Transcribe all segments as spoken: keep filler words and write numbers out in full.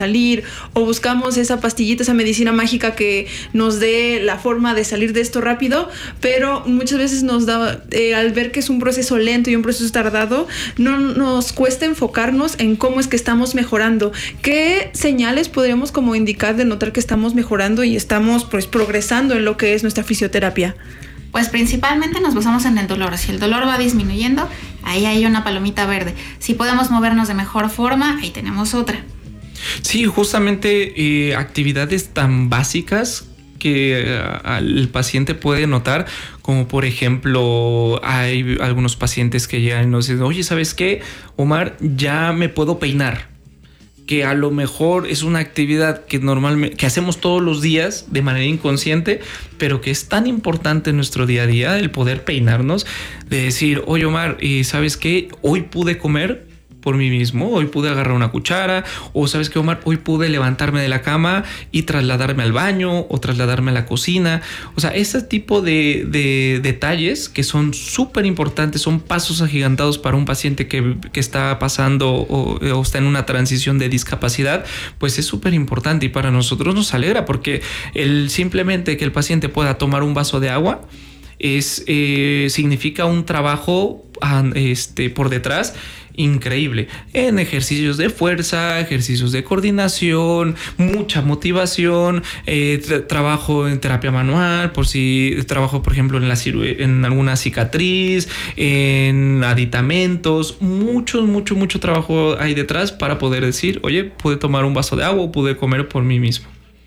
salir, o buscamos esa pastillita, esa medicina mágica que nos dé la forma de salir de esto rápido, pero muchas veces nos da, eh, al ver que es un proceso lento y un proceso tardado, no nos cuesta enfocarnos en cómo es que estamos mejorando. ¿Qué señales podríamos como indicar de notar que estamos mejorando y estamos pues progresando en lo que es nuestra fisioterapia? Pues principalmente nos basamos en el dolor. Si el dolor va disminuyendo, ahí hay una palomita verde. Si podemos movernos de mejor forma, ahí tenemos otra. Sí, justamente eh, actividades tan básicas que uh, el paciente puede notar, como por ejemplo, hay algunos pacientes que llegan y nos dicen, oye, ¿sabes qué, Omar? Ya me puedo peinar. Que a lo mejor es una actividad que normalmente que hacemos todos los días de manera inconsciente, pero que es tan importante en nuestro día a día el poder peinarnos, de decir, oye, Omar, ¿sabes qué? Hoy pude comer por mí mismo, hoy pude agarrar una cuchara, o sabes qué, Omar, hoy pude levantarme de la cama y trasladarme al baño o trasladarme a la cocina. O sea, ese tipo de, de detalles que son súper importantes, son pasos agigantados para un paciente que, que está pasando o, o está en una transición de discapacidad, pues es súper importante, y para nosotros nos alegra porque el simplemente que el paciente pueda tomar un vaso de agua es eh, significa un trabajo este, por detrás increíble, en ejercicios de fuerza, ejercicios de coordinación, mucha motivación, eh, tra- trabajo en terapia manual, por si trabajo, por ejemplo, en la ciru- en alguna cicatriz, en aditamentos, mucho, mucho, mucho trabajo hay detrás para poder decir, oye, pude tomar un vaso de agua o pude comer por mí mismo.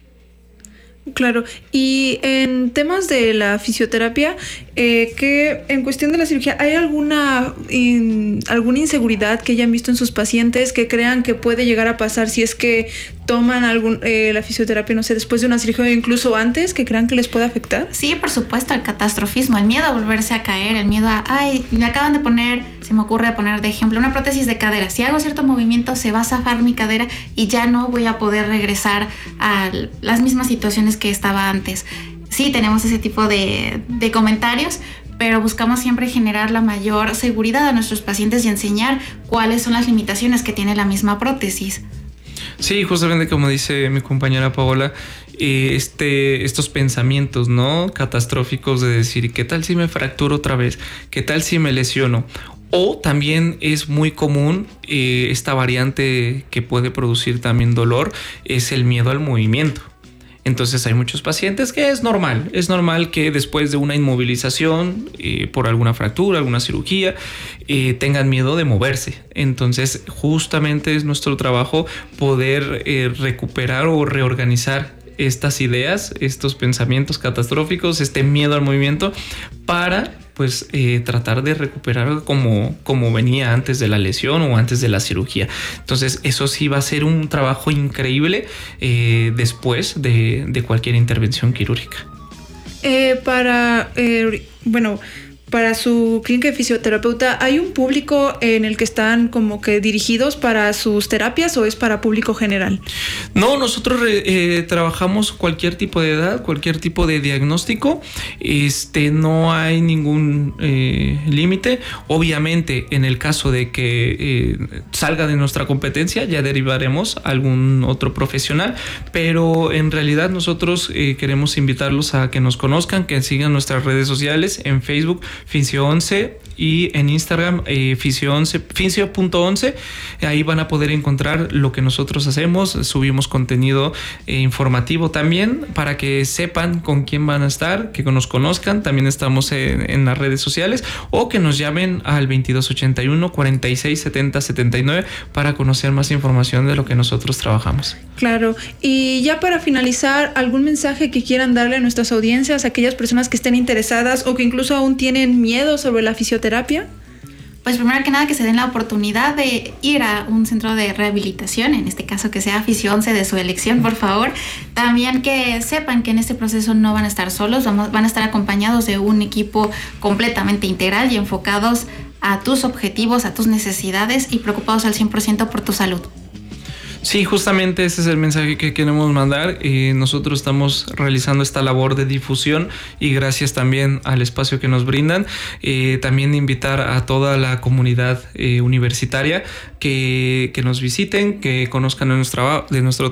Claro, y en temas de la fisioterapia, eh, que en cuestión de la cirugía, ¿hay alguna, in, alguna inseguridad que hayan visto en sus pacientes que crean que puede llegar a pasar si es que toman algún, eh, la fisioterapia, no sé, después de una cirugía o incluso antes, que crean que les puede afectar? Sí, por supuesto, el catastrofismo, el miedo a volverse a caer, el miedo a, ay, me acaban de poner, se me ocurre poner de ejemplo, una prótesis de cadera. Si hago cierto movimiento, se va a zafar mi cadera y ya no voy a poder regresar a las mismas situaciones que estaba antes. Sí, tenemos ese tipo de, de comentarios, pero buscamos siempre generar la mayor seguridad a nuestros pacientes y enseñar cuáles son las limitaciones que tiene la misma prótesis. Sí, justamente como dice mi compañera Paola, eh, este, estos pensamientos, ¿no?, catastróficos de decir, ¿qué tal si me fracturo otra vez? ¿Qué tal si me lesiono? O también es muy común eh, esta variante que puede producir también dolor, es el miedo al movimiento. Entonces hay muchos pacientes que es normal, es normal que después de una inmovilización eh, por alguna fractura, alguna cirugía, eh, tengan miedo de moverse. Entonces justamente es nuestro trabajo poder eh, recuperar o reorganizar estas ideas, estos pensamientos catastróficos, este miedo al movimiento, para pues eh, tratar de recuperar como, como venía antes de la lesión o antes de la cirugía. Entonces eso sí va a ser un trabajo increíble eh, después de, de cualquier intervención quirúrgica. Eh, para, eh, bueno... Para su clínica de fisioterapeuta, ¿hay un público en el que están como que dirigidos para sus terapias o es para público general? No, nosotros eh, trabajamos cualquier tipo de edad, cualquier tipo de diagnóstico. Este, no hay ningún eh, límite. Obviamente, en el caso de que eh, salga de nuestra competencia, ya derivaremos a algún otro profesional. Pero en realidad nosotros eh, queremos invitarlos a que nos conozcan, que sigan nuestras redes sociales en Facebook, Fisio once, y en Instagram eh, Fisio once, Fisio punto once. Ahí van a poder encontrar lo que nosotros hacemos. Subimos contenido eh, informativo también para que sepan con quién van a estar, que nos conozcan. También estamos en, en las redes sociales, o que nos llamen al veintidós ochenta y uno, cuarenta y seis, setenta, setenta y nueve para conocer más información de lo que nosotros trabajamos. Claro, y ya para finalizar, ¿algún mensaje que quieran darle a nuestras audiencias, a aquellas personas que estén interesadas o que incluso aún tienen miedo sobre la fisioterapia? Pues primero que nada, que se den la oportunidad de ir a un centro de rehabilitación, en este caso que sea Fisio once de su elección, por favor. También que sepan que en este proceso no van a estar solos, vamos, van a estar acompañados de un equipo completamente integral y enfocados a tus objetivos, a tus necesidades y preocupados al cien por ciento por tu salud. Sí, justamente ese es el mensaje que queremos mandar. Eh, nosotros estamos realizando esta labor de difusión y gracias también al espacio que nos brindan. Eh, también invitar a toda la comunidad eh, universitaria que, que nos visiten, que conozcan de nuestro, de nuestro